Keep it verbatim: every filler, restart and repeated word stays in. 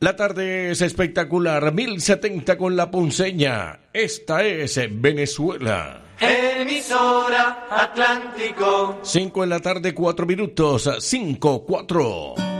La tarde es espectacular, mil setenta con la Ponceña. Esta es Venezuela. Emisora Atlántico. Cinco en la tarde, cuatro minutos, cinco, cuatro.